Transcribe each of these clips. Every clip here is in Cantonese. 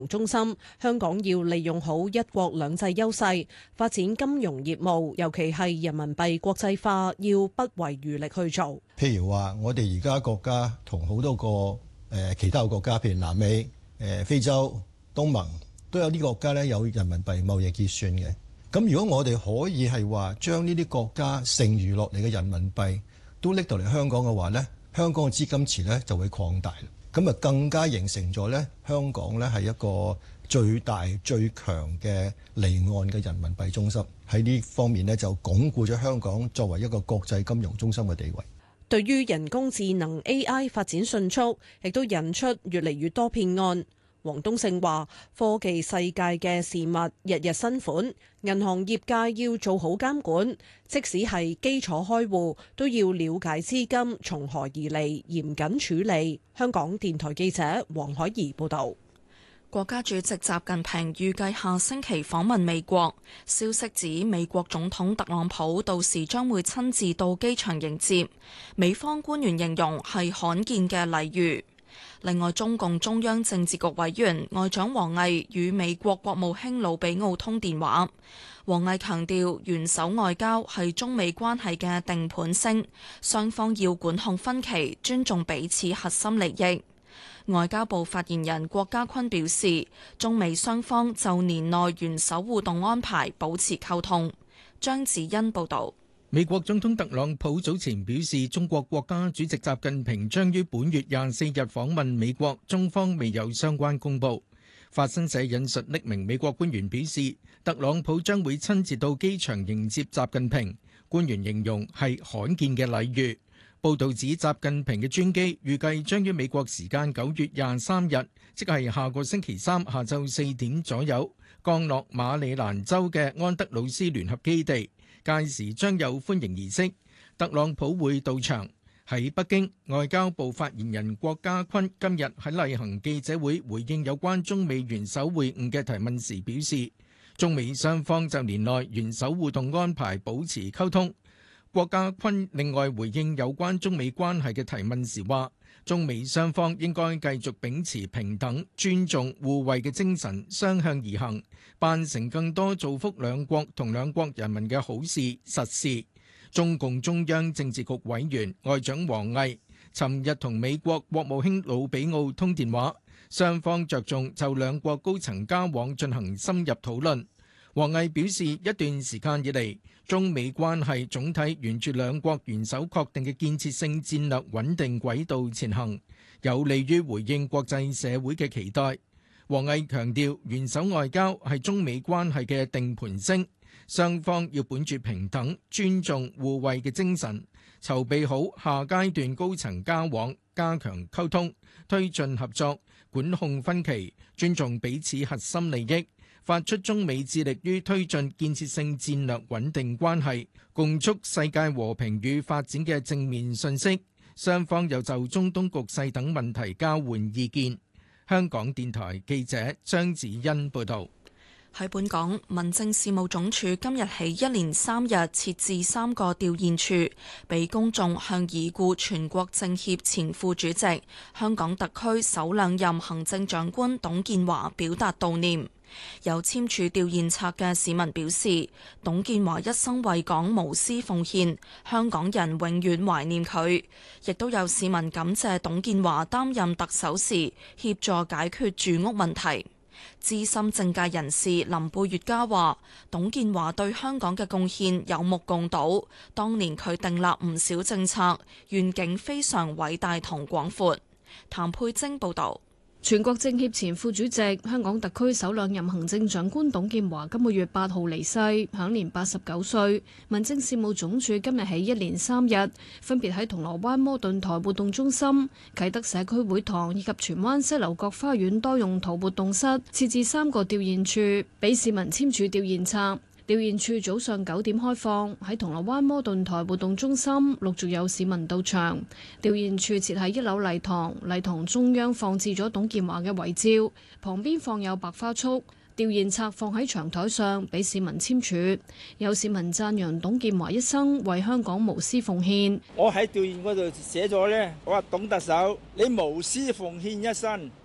中心，香港要利用好一國兩制優勢，發展金融業務，尤其係人民幣國際化，要不遺餘力去做。 譬如話，我哋而家國家同好多個其他國家，譬如南美、非洲、東盟，都有啲國家咧有人民幣貿易結算嘅。咁如果我哋可以係話將呢啲國家剩餘落嚟嘅人民幣都拎到嚟香港嘅話咧，香港嘅資金池咧就會擴大。咁啊，更加形成咗咧，香港咧係一個最大最強嘅離岸嘅人民幣中心。喺呢方面咧，就鞏固咗香港作為一個國際金融中心嘅地位。 對於人工智能 AI 發展迅速，亦都引出越嚟越多騙案。黃東勝話：科技世界嘅事物日日新款，銀行業界要做好監管，即使係基礎開戶，都要了解資金從何而嚟，嚴謹處理。香港電台記者黃海怡報導。 國家主席習近平預計下星期訪問美國，消息指美國總統特朗普到時將會親自到機場迎接，美方官員形容係罕見嘅禮遇。另外，中共中央政治局委員外長王毅與美國國務卿魯比奧通電話。王毅強調，元首外交係中美關係嘅定盤星，雙方要管控分歧，尊重彼此核心利益。外交部發言人郭家坤表示，中美雙方就年內元首互動安排保持溝通。張子欣報導。 美國總統特朗普早前表示，中國國家主席習近平將於本月24日訪問美國，中方未有相關公佈。法新社引述匿名美國官員表示，特朗普將會親自到機場迎接習近平，官員形容係罕見嘅禮遇。報導指，習近平嘅專機預計將於美國時間9月23日，即係下個星期三下晝4點左右，降落馬里蘭州嘅安德魯斯聯合基地。屆時將有歡迎儀式，特朗普會到場。喺北京，外交部發言人郭家坤今日喺例行記者會回應有關中美元首會晤嘅提問時表示，中美雙方就年內元首互動安排保持溝通。郭家坤另外回應有關中美關係嘅提問時話，中美雙方應該繼續秉持平等、尊重、互惠嘅精神，相向而行，辦成更多造福兩國同兩國人民嘅好事實事。中共中央政治局委員外長王毅尋日同美國國務卿魯比奧通電話，雙方着重就兩國高層交往進行深入討論。王毅表示，一段時間以嚟，中美關係總體沿住兩國元首確定嘅建設性戰略穩定軌道前行，有利於回應國際社會嘅期待。王毅強調，元首外交係中美關係嘅定盤星，雙方要本住平等、尊重、互惠嘅精神，籌備好下階段高層交往，加強溝通，推進合作，管控分歧，尊重彼此核心利益，發出中美致力於推進建設性戰略穩定關係，共促世界和平與發展嘅正面信息。雙方又就中東局勢等問題交換意見。香港電台記者張子欣報道。 喺本港，民政事務總署今日起一連3日設置3個吊唁處，俾公眾向已故全國政協前副主席、香港特區首兩任行政長官董建華表達悼念。有簽署吊唁冊嘅市民表示，董建華一生為港無私奉獻，香港人永遠懷念佢。亦都有市民感謝董建華擔任特首時協助解決住屋問題。資深政界人士林貝月嘉話，董建華對香港嘅貢獻有目共睹，當年佢訂立唔少政策，願景非常偉大同廣闊。譚佩晶報導。 全國政協前副主席、香港特區首兩任行政長官董建華今個月8號離世，享年89歲。民政事務總署今日起一連3日，分別喺銅鑼灣摩頓台活動中心、啟德社區會堂以及荃灣西樓角花園多用途活動室設置3個吊唁處，俾市民簽署吊唁冊。吊唁處早上9點開放，喺銅鑼灣摩頓台活動中心陸續有市民到場。吊唁處設喺1樓禮堂，禮堂中央放置咗董建華嘅遺照，旁邊放有白花束。吊唁冊放喺長台上，俾市民簽署。有市民讚揚董建華一生為香港無私奉獻。 我喺吊唁嗰度寫咗呢：「我話董特首，你無私奉獻一生，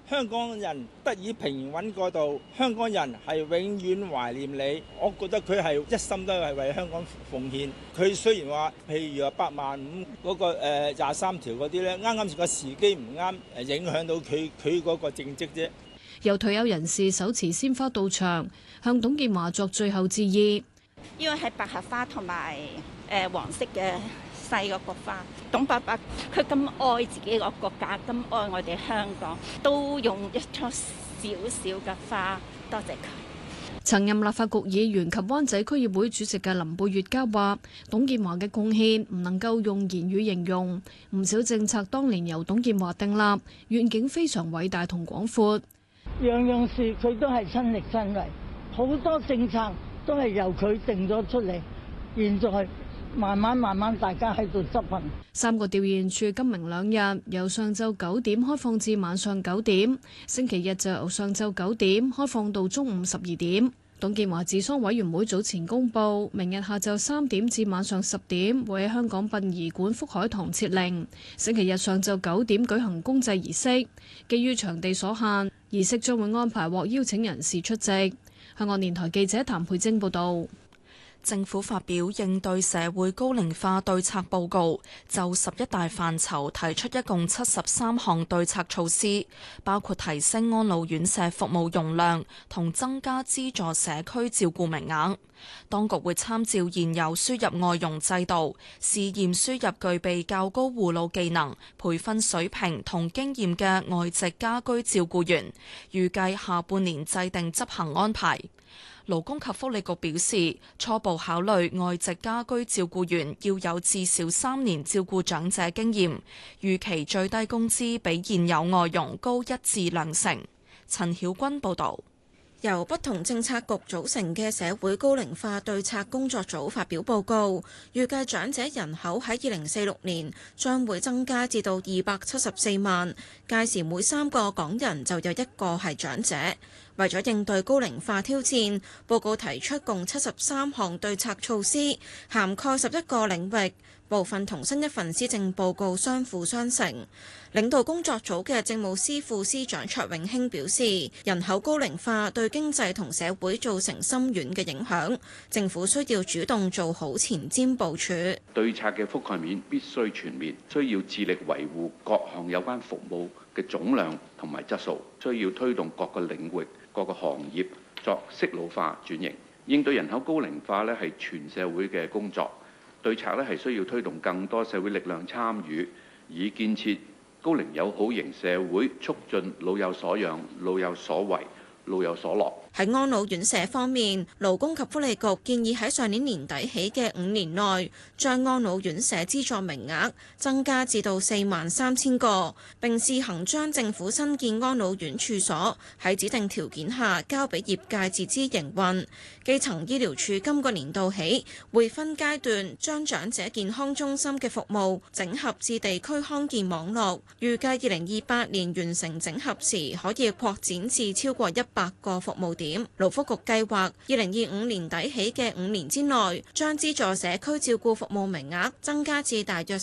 香港人得以平穩過渡，香港人係永遠懷念你。我覺得佢係一心都係為香港奉獻。佢雖然話，譬如話85000嗰個23條嗰啲咧，啱啱個時機唔啱，影響到佢嗰個政績啫。 有退休人士手持鮮花到場，向董建華作最後致意。 因為係百合花同埋黃色嘅細個國花，董伯伯佢咁愛自己個國家，咁愛我哋香港，都用一束少少嘅花，多謝佢。 曾任立法局議員及灣仔區議會主席嘅林貝月嘉話，董建華嘅貢獻唔能夠用言語形容，唔少政策當年由董建華訂立，願景非常偉大同廣闊， 樣樣事佢都係親力親為，好多政策都係由佢定咗出嚟，現在慢慢大家喺度執行。 3個弔唁處今明兩日由上晝9點開放至晚上9點，星期日就由上晝9點開放到中午12點。董建華治喪委員會早前公佈，明日下晝3點至晚上10點會喺香港殯儀館福海堂設靈，星期日上晝9點舉行公祭儀式。基於場地所限，儀式將會安排獲邀請人士出席。香港電台記者譚佩晶報導。 政府發表應對社會高齡化對策報告，就11大範疇提出一共73項對策措施，包括提升安老院舍服務容量同增加資助社區照顧名額。當局會參照現有輸入外傭制度，試驗輸入具備較高護老技能、培訓水平同經驗嘅外籍家居照顧員，預計下半年制定執行安排。勞工及福利局表示，初步考慮外籍家居照顧員要有至少3年照顧長者經驗，預期最低工資比現有外傭高1至2成。陳曉君報導。 由不同政策局組成嘅社會高齡化對策工作組發表報告，預計長者人口喺2046年將會增加至到274萬，屆時每3個港人就有1個係長者。為咗應對高齡化挑戰，報告提出共73項對策措施，涵蓋11個領域，部分同新一份施政報告相輔相成。領導工作組嘅政務司副司長卓永興表示，人口高齡化對經濟同社會造成深遠嘅影響，政府需要主動做好前瞻部署。 對策嘅覆蓋面必須全面，需要致力維護各項有關服務嘅總量同埋質素，需要推動各個領域、各個行業作適老化轉型。應對人口高齡化咧係全社會嘅工作，對策咧係需要推動更多社會力量參與，以建設高齡友好型社會，促進老有所養、老有所為、老有所樂。 喺安老院舍方面，勞工及福利局建議喺上年年底起嘅5年內，將安老院舍資助名額增加至到43000個，並試行將政府新建安老院處所喺指定條件下交俾業界自資營運。基層醫療處今個年度起會分階段將長者健康中心嘅服務整合至地區康健網絡，預計2028年完成整合時可以擴展至超過100個服務點。勞福局計劃2025年底起嘅5年之內，將資助社區照顧服務名額增加至大約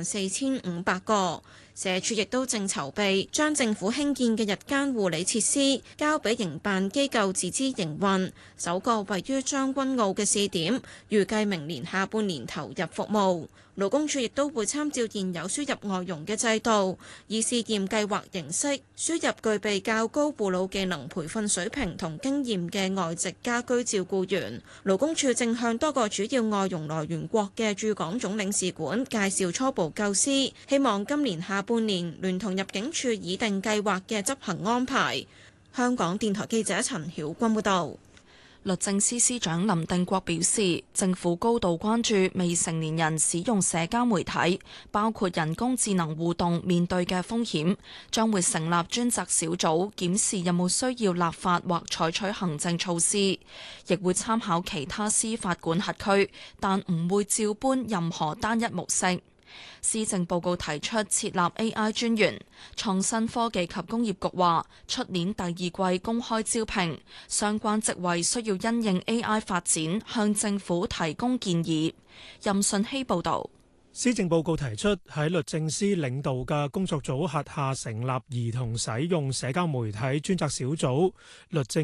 34500個。社署亦都正籌備將政府興建嘅日間護理設施交俾營辦機構自資營運，首個位於將軍澳嘅試點，預計明年下半年投入服務。勞工處亦都會參照現有輸入外傭嘅制度，以試驗計劃形式輸入具備較高護老技能、培訓水平同經驗嘅外籍家居照顧員。勞工處正向多個主要外傭來源國嘅駐港總領事館介紹初步構思，希望今年下半年聯同入境處擬定計劃嘅執行安排。香港電台記者陳曉君報導。 律政司司長林定國表示，政府高度關注未成年人使用社交媒體，包括人工智能互動面對嘅風險，將會成立專責小組檢視有冇需要立法或採取行政措施，亦會參考其他司法管轄區，但唔會照搬任何單一模式。施政報告提出設立 AI 專員，創新科技及工業局話，出年第2季公開招聘，相關職位需要因應 AI 發展，向政府提供建議。任信希報導。 施政報告提出喺律政司領導嘅工作組轄下成立兒童使用社交媒體專責小組，律政